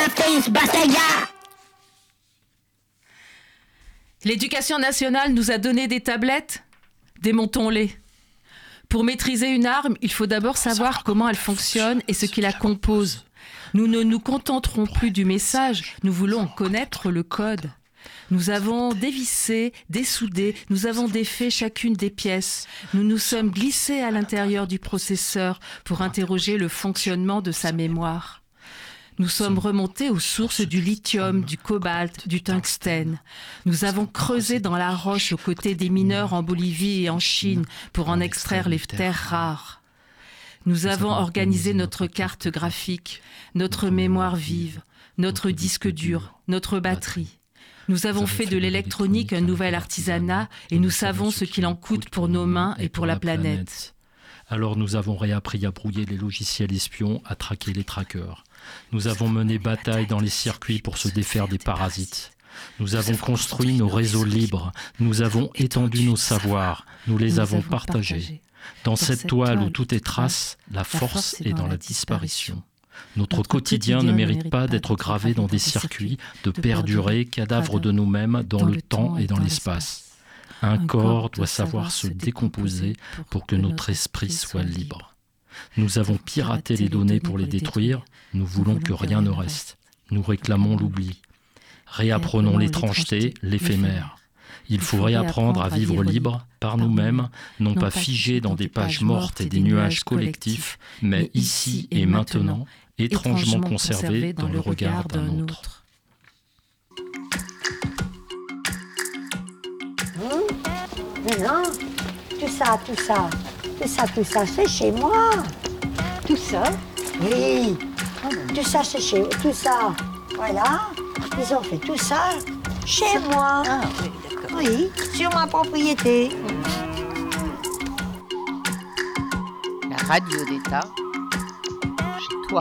face, bastaya. L'éducation nationale nous a donné des tablettes. Démontons-les. Pour maîtriser une arme, il faut d'abord savoir comment elle fonctionne et ce qui la compose. Nous ne nous contenterons plus du message, nous voulons en connaître le code. Nous avons dévissé, dessoudé, nous avons défait chacune des pièces. Nous nous sommes glissés à l'intérieur du processeur pour interroger le fonctionnement de sa mémoire. Nous sommes remontés aux sources du lithium, du cobalt, du tungstène. Nous avons creusé dans la roche aux côtés des mineurs en Bolivie et en Chine pour en extraire les terres rares. Nous avons organisé notre carte graphique, notre mémoire vive, notre disque dur, notre batterie. Nous avons fait de l'électronique un nouvel artisanat et nous savons ce qu'il en coûte pour nos mains et pour la planète. Alors nous avons réappris à brouiller les logiciels espions, à traquer les traqueurs. Nous avons mené bataille dans les circuits pour se défaire des parasites. Nous avons construit nos réseaux libres. Nous avons étendu nos savoirs. Nous les avons partagés. Dans cette toile où tout est trace, la force est dans la disparition. Notre quotidien ne mérite pas d'être gravé dans des circuits, de perdurer, cadavres de nous-mêmes dans le temps et dans l'espace. Un corps doit savoir se décomposer pour que notre esprit soit libre. Nous avons piraté les données pour les détruire, nous voulons que rien ne reste. Nous réclamons l'oubli. Réapprenons l'étrangeté, l'éphémère. Il faut réapprendre à vivre libre, par nous-mêmes, non pas figés dans des pages mortes et des nuages collectifs, mais ici et maintenant, étrangement conservés dans le regard d'un autre. Mais non, tout ça, c'est chez moi. Tout ça? Oui, tout ça, c'est chez... Tout ça, voilà, ils ont fait tout ça chez moi. Ah oui, d'accord. Oui, sur ma propriété. La radio d'État, chez toi.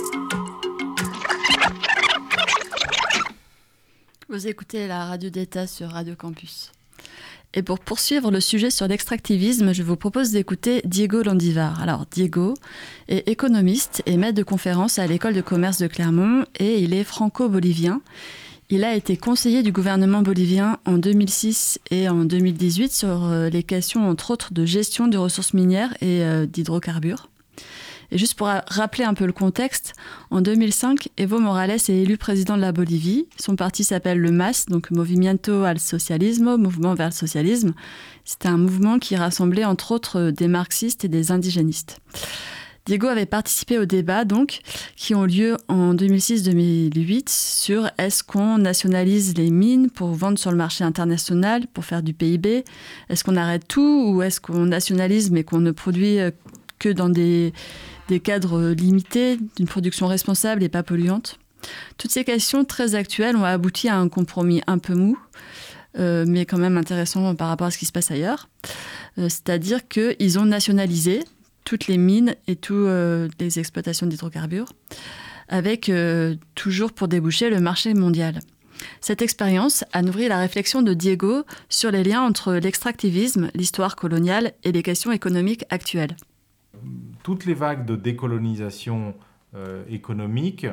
Vous écoutez la radio d'État sur Radio Campus. Et pour poursuivre le sujet sur l'extractivisme, je vous propose d'écouter Diego Landivar. Alors, Diego est économiste et maître de conférences à l'école de commerce de Clermont et il est franco-bolivien. Il a été conseiller du gouvernement bolivien en 2006 et en 2018 sur les questions, entre autres, de gestion des ressources minières et d'hydrocarbures. Et juste pour rappeler un peu le contexte, en 2005, Evo Morales est élu président de la Bolivie. Son parti s'appelle le MAS, donc Movimiento al Socialismo, Mouvement vers le socialisme. C'était un mouvement qui rassemblait entre autres des marxistes et des indigénistes. Diego avait participé aux débats donc, qui ont lieu en 2006-2008 sur est-ce qu'on nationalise les mines pour vendre sur le marché international, pour faire du PIB? Est-ce qu'on arrête tout ou est-ce qu'on nationalise mais qu'on ne produit que dans des cadres limités, d'une production responsable et pas polluante? Toutes ces questions très actuelles ont abouti à un compromis un peu mou, mais quand même intéressant par rapport à ce qui se passe ailleurs. C'est-à-dire qu'ils ont nationalisé toutes les mines et toutes les exploitations d'hydrocarbures, avec toujours pour déboucher le marché mondial. Cette expérience a nourri la réflexion de Diego sur les liens entre l'extractivisme, l'histoire coloniale et les questions économiques actuelles. Toutes les vagues de décolonisation économique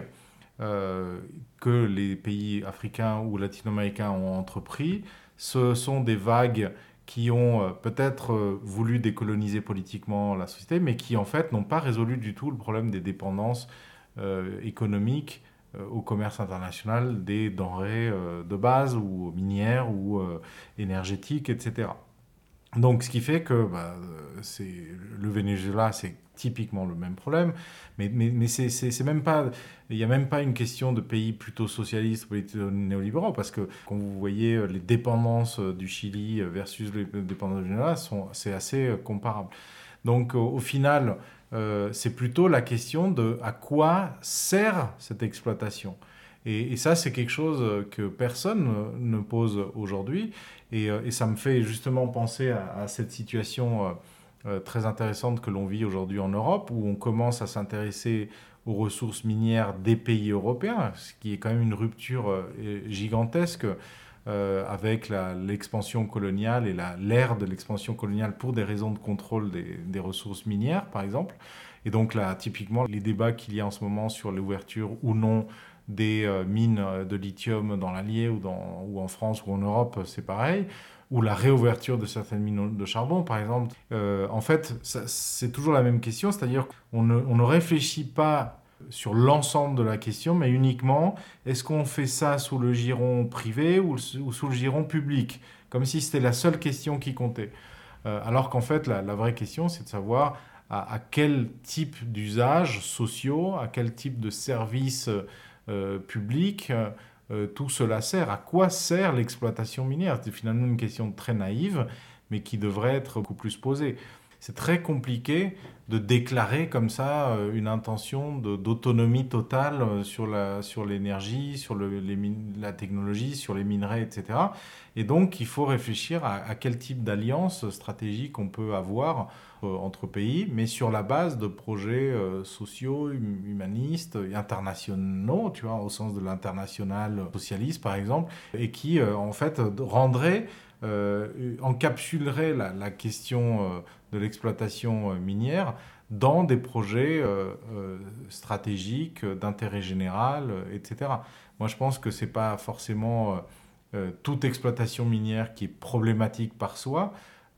que les pays africains ou latino-américains ont entrepris, ce sont des vagues qui ont peut-être voulu décoloniser politiquement la société, mais qui en fait n'ont pas résolu du tout le problème des dépendances économiques au commerce international des denrées de base ou minières ou énergétiques, etc. Donc, ce qui fait que le Venezuela, c'est typiquement le même problème, mais c'est même pas, il n'y a même pas une question de pays plutôt socialistes, plutôt néolibéraux, parce que quand vous voyez les dépendances du Chili versus les dépendances du Venezuela, c'est assez comparable. Donc, au final, c'est plutôt la question de à quoi sert cette exploitation. Et ça, c'est quelque chose que personne ne pose aujourd'hui. Et ça me fait justement penser à cette situation très intéressante que l'on vit aujourd'hui en Europe, où on commence à s'intéresser aux ressources minières des pays européens, ce qui est quand même une rupture gigantesque avec l'expansion coloniale et l'ère de l'expansion coloniale pour des raisons de contrôle des ressources minières, par exemple. Et donc là, typiquement, les débats qu'il y a en ce moment sur l'ouverture ou non des mines de lithium dans l'Allier ou en France ou en Europe, c'est pareil, ou la réouverture de certaines mines de charbon, par exemple. En fait, c'est toujours la même question, c'est-à-dire qu'on ne réfléchit pas sur l'ensemble de la question, mais uniquement, est-ce qu'on fait ça sous le giron privé ou sous le giron public, comme si c'était la seule question qui comptait. Alors qu'en fait, la vraie question, c'est de savoir à quel type d'usages sociaux, à quel type de services publics tout cela sert. À quoi sert l'exploitation minière? C'est finalement une question très naïve, mais qui devrait être beaucoup plus posée. C'est très compliqué de déclarer comme ça une intention d'autonomie totale sur l'énergie, sur la technologie, sur les minerais, etc. Et donc, il faut réfléchir à quel type d'alliance stratégique on peut avoir entre pays, mais sur la base de projets sociaux, humanistes, internationaux, tu vois, au sens de l'international socialiste, par exemple, et qui, en fait, rendraient, encapsulerait la question de l'exploitation minière dans des projets stratégiques d'intérêt général, etc. Moi, je pense que ce n'est pas forcément toute exploitation minière qui est problématique par soi,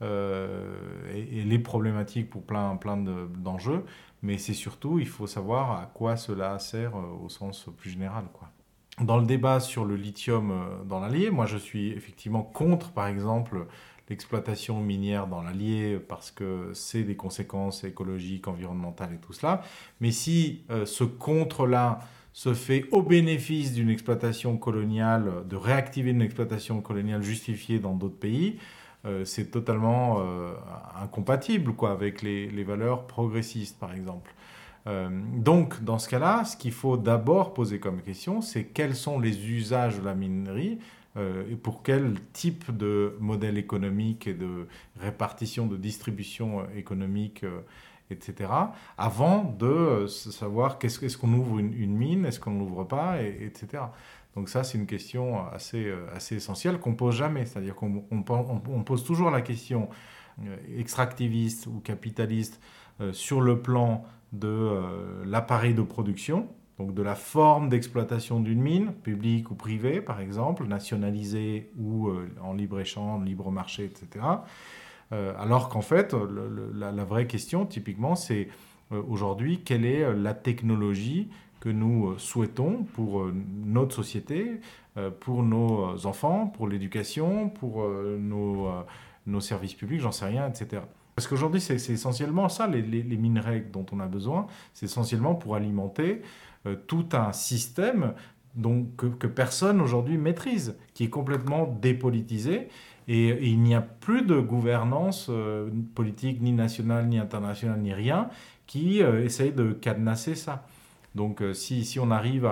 et elle est problématique pour plein d'enjeux, mais c'est surtout, il faut savoir à quoi cela sert au sens plus général, quoi. Dans le débat sur le lithium dans l'Allier, moi je suis effectivement contre, par exemple, l'exploitation minière dans l'Allier parce que c'est des conséquences écologiques, environnementales et tout cela. Mais si ce contre-là se fait au bénéfice d'une exploitation coloniale, de réactiver une exploitation coloniale justifiée dans d'autres pays, c'est totalement incompatible quoi, avec les valeurs progressistes, par exemple. Donc, dans ce cas-là, ce qu'il faut d'abord poser comme question, c'est quels sont les usages de la minerie et pour quel type de modèle économique et de répartition, de distribution économique, etc., avant de savoir est-ce qu'on ouvre une mine, est-ce qu'on ne l'ouvre pas, etc. Donc ça, c'est une question assez essentielle qu'on ne pose jamais. C'est-à-dire qu'on pose toujours la question extractiviste ou capitaliste sur le plan de l'appareil de production, donc de la forme d'exploitation d'une mine, publique ou privée par exemple, nationalisée ou en libre-échange, libre marché, etc. Alors qu'en fait, la vraie question typiquement, c'est aujourd'hui, quelle est la technologie que nous souhaitons pour notre société, pour nos enfants, pour l'éducation, pour nos services publics, j'en sais rien, etc. Parce qu'aujourd'hui, c'est essentiellement ça, les minerais dont on a besoin, c'est essentiellement pour alimenter tout un système que personne aujourd'hui maîtrise, qui est complètement dépolitisé, et il n'y a plus de gouvernance politique, ni nationale, ni internationale, ni rien, qui essaye de cadenasser ça. Donc si on arrive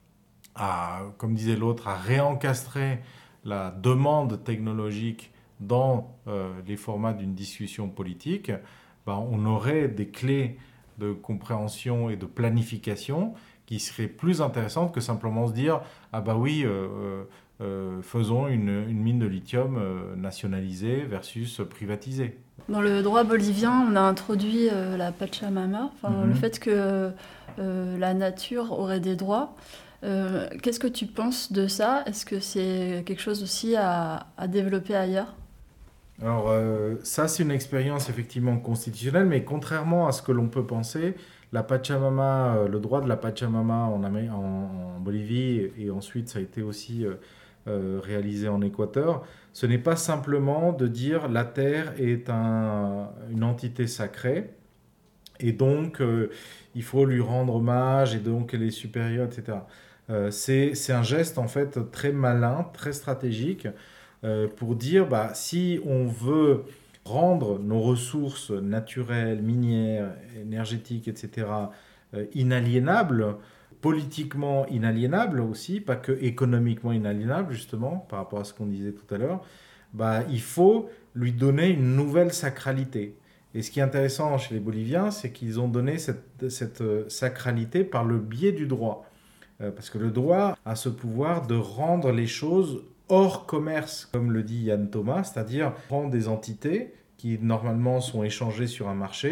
à, comme disait l'autre, à réencastrer la demande technologique dans les formats d'une discussion politique, on aurait des clés de compréhension et de planification qui seraient plus intéressantes que simplement se dire « Ah bah oui, faisons une mine de lithium nationalisée versus privatisée ». Dans le droit bolivien, on a introduit la Pachamama, le fait que la nature aurait des droits. Qu'est-ce que tu penses de ça? Est-ce que c'est quelque chose aussi à développer ailleurs? Alors ça, c'est une expérience effectivement constitutionnelle, mais contrairement à ce que l'on peut penser, la Pachamama, le droit de la Pachamama en Bolivie, et ensuite ça a été aussi réalisé en Équateur, ce n'est pas simplement de dire la terre est une entité sacrée, et donc il faut lui rendre hommage, et donc elle est supérieure, etc. C'est un geste en fait très malin, très stratégique, pour dire si on veut rendre nos ressources naturelles, minières, énergétiques, etc., inaliénables, politiquement inaliénables aussi, pas que économiquement inaliénables, justement, par rapport à ce qu'on disait tout à l'heure, il faut lui donner une nouvelle sacralité. Et ce qui est intéressant chez les Boliviens, c'est qu'ils ont donné cette sacralité par le biais du droit. Parce que le droit a ce pouvoir de rendre les choses hors commerce, comme le dit Yann Thomas, c'est-à-dire prendre des entités qui normalement sont échangées sur un marché,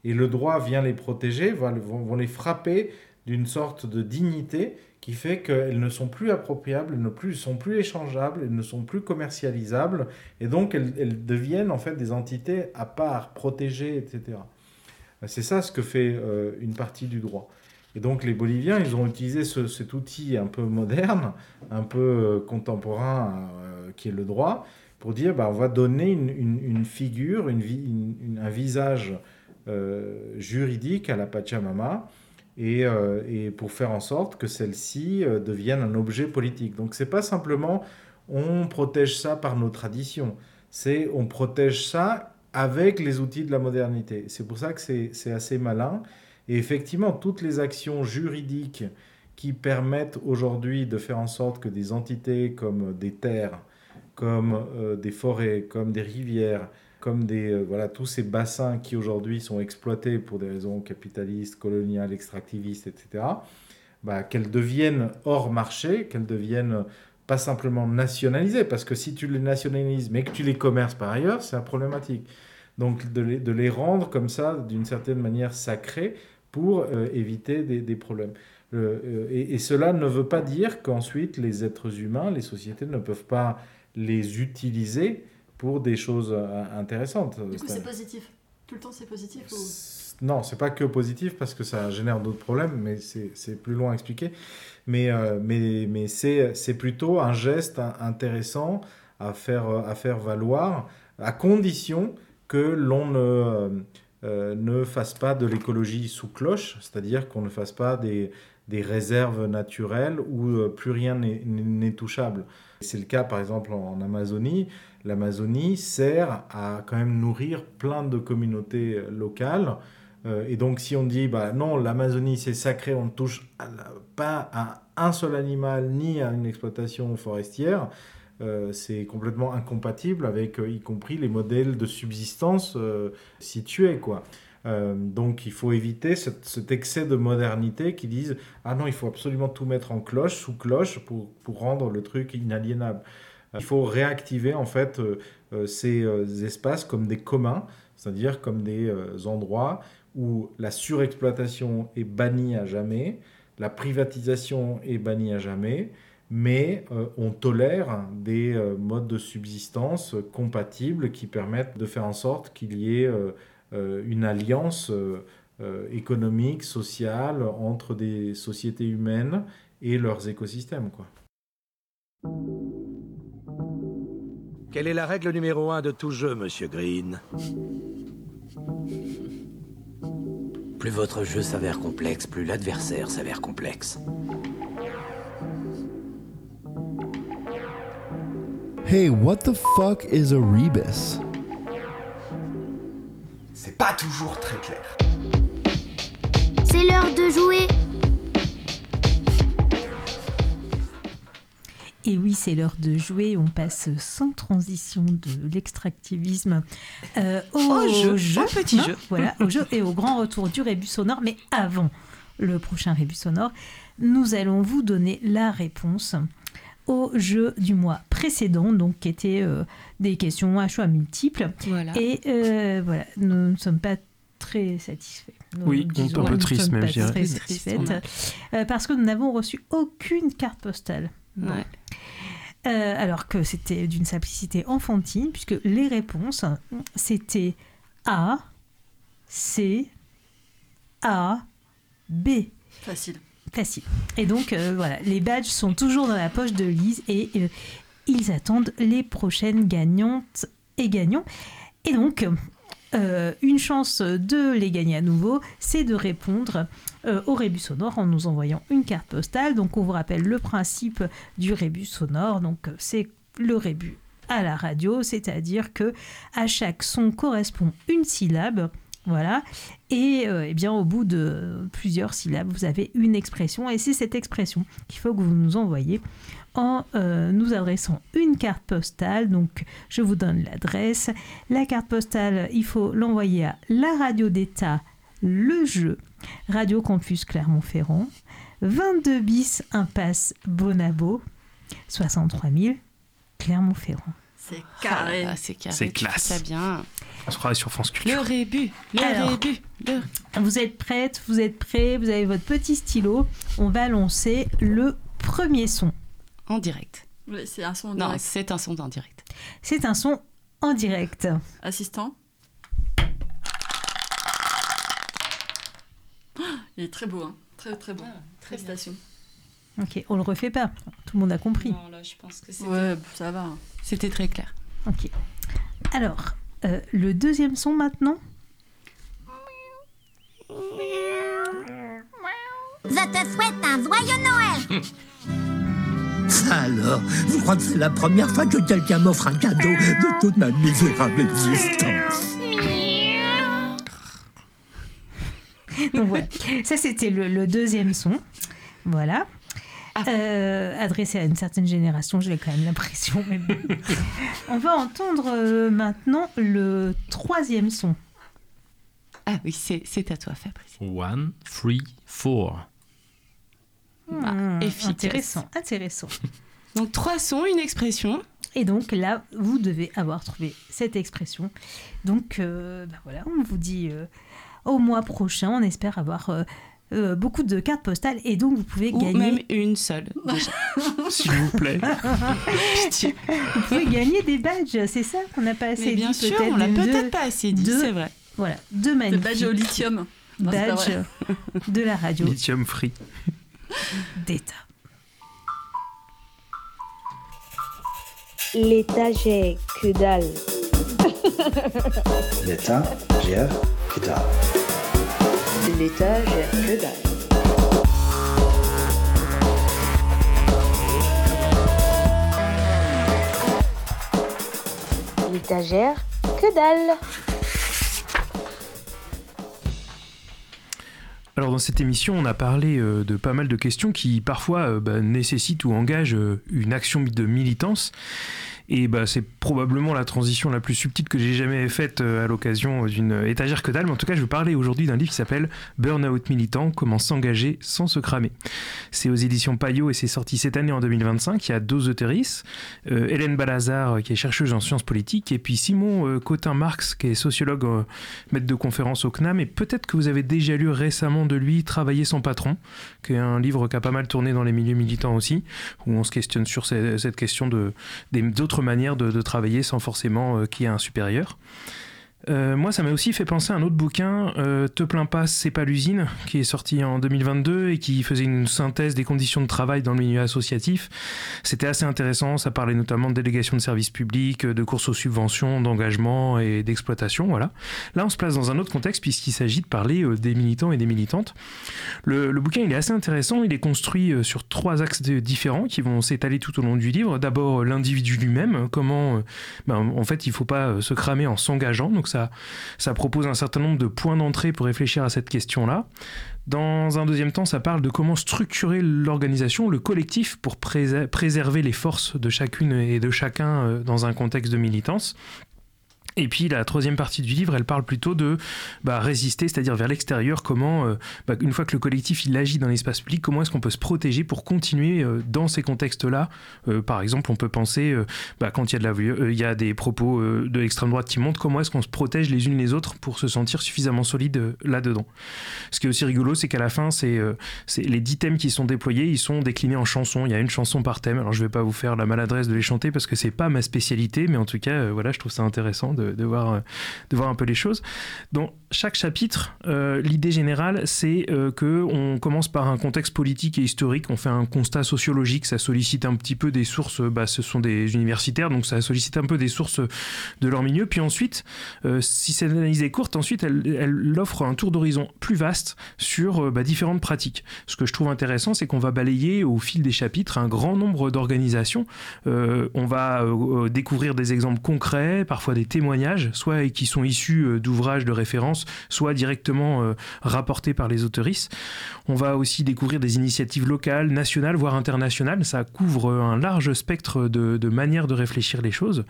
Et le droit vient les protéger, vont les frapper d'une sorte de dignité qui fait qu'elles ne sont plus appropriables, elles ne sont plus échangeables, elles ne sont plus commercialisables, et donc elles deviennent en fait des entités à part, protégées, etc. C'est ça ce que fait une partie du droit. Et donc les Boliviens, ils ont utilisé cet outil un peu moderne, un peu contemporain, qui est le droit, pour dire on va donner une figure, un visage juridique à la Pachamama, et pour faire en sorte que celle-ci devienne un objet politique. Donc c'est pas simplement on protège ça par nos traditions, c'est on protège ça avec les outils de la modernité. C'est pour ça que c'est assez malin. Et effectivement, toutes les actions juridiques qui permettent aujourd'hui de faire en sorte que des entités comme des terres, comme des forêts, comme des rivières, comme tous ces bassins qui aujourd'hui sont exploités pour des raisons capitalistes, coloniales, extractivistes, etc., qu'elles deviennent hors marché, qu'elles deviennent pas simplement nationalisées, parce que si tu les nationalises mais que tu les commerces par ailleurs, c'est problématique. Donc de les rendre comme ça, d'une certaine manière sacrées, pour éviter des problèmes. Et cela ne veut pas dire qu'ensuite les êtres humains, les sociétés ne peuvent pas les utiliser pour des choses intéressantes. Du coup, c'est positif. Tout le temps, c'est positif ou... Non, c'est pas que positif parce que ça génère d'autres problèmes, mais c'est plus loin à expliquer. Mais c'est plutôt un geste intéressant à faire valoir, à condition que l'on ne fasse pas de l'écologie sous cloche, c'est-à-dire qu'on ne fasse pas des réserves naturelles où plus rien n'est touchable. C'est le cas par exemple en Amazonie. L'Amazonie sert à quand même nourrir plein de communautés locales. Et donc si on dit non, l'Amazonie c'est sacré, on ne touche pas à un seul animal ni à une exploitation forestière, c'est complètement incompatible avec y compris les modèles de subsistance situés, quoi. Donc il faut éviter cet excès de modernité qui disent non, il faut absolument tout mettre en cloche, sous cloche pour rendre le truc inaliénable. Il faut réactiver en fait ces espaces comme des communs, c'est-à-dire comme des endroits où la surexploitation est bannie à jamais, la privatisation est bannie à jamais, mais on tolère des modes de subsistance compatibles qui permettent de faire en sorte qu'il y ait une alliance économique, sociale entre des sociétés humaines et leurs écosystèmes, quoi. Quelle est la règle numéro 1 de tout jeu, Monsieur Green? Plus votre jeu s'avère complexe, plus l'adversaire s'avère complexe. Hey, what the fuck is a rebus? C'est pas toujours très clair. C'est l'heure de jouer. Et oui, c'est l'heure de jouer. On passe sans transition de l'extractivisme au jeu, petit jeu. Voilà, au jeu et au grand retour du rébus sonore. Mais avant le prochain rébus sonore, nous allons vous donner la réponse au jeu du mois précédent, donc qui était des questions à choix multiples. Voilà. Et voilà, nous ne sommes pas très satisfaits. Oui, un peu triste même, je dirais. Très satisfaites, parce que nous n'avons reçu aucune carte postale. Ouais. Alors que c'était d'une simplicité enfantine, puisque les réponses, c'était A, C, A, B. Facile. Et donc, voilà, les badges sont toujours dans la poche de Lise et ils attendent les prochaines gagnantes et gagnants. Et donc, une chance de les gagner à nouveau, c'est de répondre au rébus sonore en nous envoyant une carte postale. Donc, on vous rappelle le principe du rébus sonore. Donc, c'est le rébus à la radio, c'est-à-dire que à chaque son correspond une syllabe. Voilà, et bien au bout de plusieurs syllabes, vous avez une expression, et c'est cette expression qu'il faut que vous nous envoyiez en nous adressant une carte postale. Donc, je vous donne l'adresse. La carte postale, il faut l'envoyer à la radio d'État, le jeu, Radio Campus Clermont-Ferrand, 22 bis impasse Bonabo, 63 000 Clermont-Ferrand. C'est carré. C'est carré. C'est classe. Ça bien. On se croirait sur France Culture. Le rébut. Vous êtes prêtes, vous êtes prêts, vous avez votre petit stylo. On va lancer le premier son. En direct. Oui, c'est un son en Non, direct. c'est un son en direct. C'est un son en direct. Assistant. Il est très beau, hein. Très très beau. Félicitations. Ok, on le refait pas. Tout le monde a compris. Non, là, je pense que c'était... Ouais, ça va. C'était très clair. Ok. Alors, le deuxième son maintenant. Je te souhaite un joyeux Noël. Ça alors, vous croyez que c'est la première fois que quelqu'un m'offre un cadeau de toute ma misérable existence? Donc voilà, ça c'était le deuxième son. Voilà. Adressé à une certaine génération, j'ai quand même l'impression. Mais bon. On va entendre maintenant le troisième son. Ah oui, c'est à toi, Fabrice. 1, 3, 4. Efficace. Intéressant. Donc 3 sons, une expression. Et donc là, vous devez avoir trouvé cette expression. Donc voilà, on vous dit au mois prochain, on espère avoir beaucoup de cartes postales et donc vous pouvez gagner... Ou même une seule, déjà. S'il vous plaît. Pitié. Vous pouvez gagner des badges, c'est ça qu'on n'a pas assez Mais dit. bien sûr, peut-être on l'a de- peut-être pas assez dit, c'est vrai. Voilà, deux Des magnifiques badges au lithium. Non, c'est pas badges vrai. de la radio Lithium free. d'État. L'étagère, que dalle. L'état, GR, que dalle. L'étagère, que dalle. L'étagère, que dalle. Alors dans cette émission, on a parlé de pas mal de questions qui parfois nécessitent ou engagent une action de militance. Et c'est probablement la transition la plus subtile que j'ai jamais faite à l'occasion d'une étagère que dalle. Mais en tout cas, je vais parler aujourd'hui d'un livre qui s'appelle Burnout militant, comment s'engager sans se cramer. C'est aux éditions Payot et c'est sorti cette année en 2025. Il y a 2 auteurices, Hélène Balazar qui est chercheuse en sciences politiques et puis Simon Cotin-Marx qui est sociologue, maître de conférence au CNAM. Et peut-être que vous avez déjà lu récemment de lui Travailler sans patron, qui est un livre qui a pas mal tourné dans les milieux militants aussi, où on se questionne sur cette question d'autres manières de travailler sans forcément qu'il y ait un supérieur. Moi, ça m'a aussi fait penser à un autre bouquin, Te plains pas, c'est pas l'usine, qui est sorti en 2022 et qui faisait une synthèse des conditions de travail dans le milieu associatif. C'était assez intéressant, ça parlait notamment de délégation de services publics, de courses aux subventions, d'engagement et d'exploitation, voilà. Là, on se place dans un autre contexte puisqu'il s'agit de parler des militants et des militantes. Le bouquin, il est assez intéressant, il est construit sur 3 axes différents qui vont s'étaler tout au long du livre. D'abord, l'individu lui-même, comment, en fait, il faut pas se cramer en s'engageant, donc ça propose un certain nombre de points d'entrée pour réfléchir à cette question-là. Dans un deuxième temps, ça parle de comment structurer l'organisation, le collectif, pour préserver les forces de chacune et de chacun dans un contexte de militance. Et puis la troisième partie du livre, elle parle plutôt de résister, c'est-à-dire vers l'extérieur, comment, une fois que le collectif il agit dans l'espace public, comment est-ce qu'on peut se protéger pour continuer dans ces contextes-là. Par exemple, on peut penser, quand il y a des propos de l'extrême droite qui montent, comment est-ce qu'on se protège les unes les autres pour se sentir suffisamment solide là-dedans. Ce qui est aussi rigolo, c'est qu'à la fin, c'est les 10 thèmes qui sont déployés, ils sont déclinés en chansons. Il y a une chanson par thème. Alors je vais pas vous faire la maladresse de les chanter parce que c'est pas ma spécialité, mais en tout cas, je trouve ça intéressant de voir un peu les choses. Dans chaque chapitre, l'idée générale, c'est qu'on commence par un contexte politique et historique, on fait un constat sociologique, ça sollicite un petit peu des sources, ce sont des universitaires, donc ça sollicite un peu des sources de leur milieu, puis ensuite, si cette analyse est courte, ensuite elle offre un tour d'horizon plus vaste sur différentes pratiques. Ce que je trouve intéressant, c'est qu'on va balayer au fil des chapitres un grand nombre d'organisations, on va découvrir des exemples concrets, parfois des témoignages témoignages, soit qui sont issus d'ouvrages de référence, soit directement rapportés par les autoristes. On va aussi découvrir des initiatives locales, nationales, voire internationales. Ça couvre un large spectre de manières de réfléchir les choses.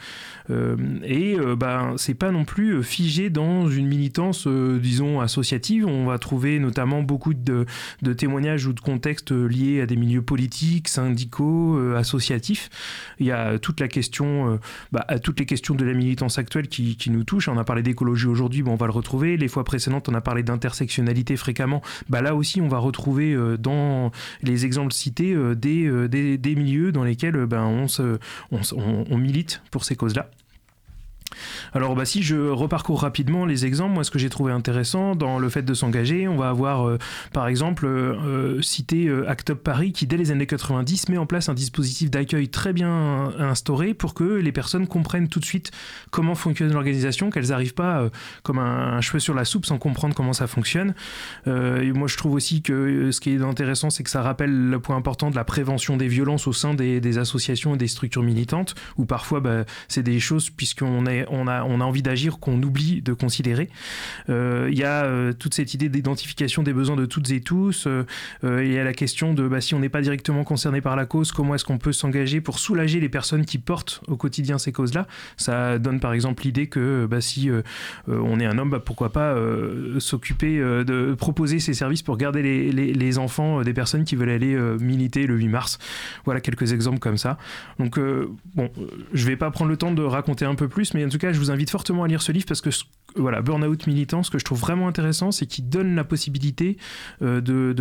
C'est pas non plus figé dans une militance, disons, associative. On va trouver notamment beaucoup de témoignages ou de contextes liés à des milieux politiques, syndicaux, associatifs. Il y a toutes les questions de la militance actuelle qui nous touchent. On a parlé d'écologie aujourd'hui, on va le retrouver. Les fois précédentes, on a parlé d'intersectionnalité fréquemment. Là aussi, on va retrouver dans les exemples cités des milieux dans lesquels on milite pour ces causes-là. Alors si je reparcours rapidement les exemples, moi ce que j'ai trouvé intéressant dans le fait de s'engager, on va avoir par exemple cité Act Up Paris qui dès les années 90 met en place un dispositif d'accueil très bien instauré pour que les personnes comprennent tout de suite comment fonctionne l'organisation, qu'elles n'arrivent pas comme un cheveu sur la soupe sans comprendre comment ça fonctionne. Et moi je trouve aussi que ce qui est intéressant, c'est que ça rappelle le point important de la prévention des violences au sein des associations et des structures militantes, où parfois c'est des choses puisqu'on a envie d'agir qu'on oublie de considérer. Il y a toute cette idée d'identification des besoins de toutes et tous. Il y a la question de si on n'est pas directement concerné par la cause, comment est-ce qu'on peut s'engager pour soulager les personnes qui portent au quotidien ces causes-là. Ça donne par exemple l'idée que si on est un homme, pourquoi pas s'occuper de proposer ses services pour garder les enfants des personnes qui veulent aller militer le 8 mars. Voilà quelques exemples comme ça. Donc je vais pas prendre le temps de raconter un peu plus, mais en tout cas je vous invite fortement à lire ce livre parce que Burnout Militant, ce que je trouve vraiment intéressant, c'est qu'il donne la possibilité de